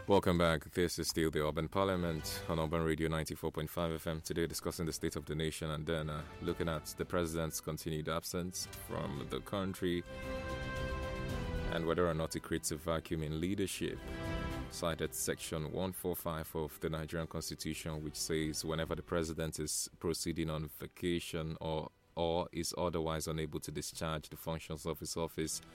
Welcome back. This is still the Urban Parliament on Urban Radio 94.5 FM. Today, discussing the state of the nation and then looking at the president's continued absence from the country and whether or not it creates a vacuum in leadership. Cited Section 145 of the Nigerian Constitution, which says whenever the president is proceeding on vacation or is otherwise unable to discharge the functions of his office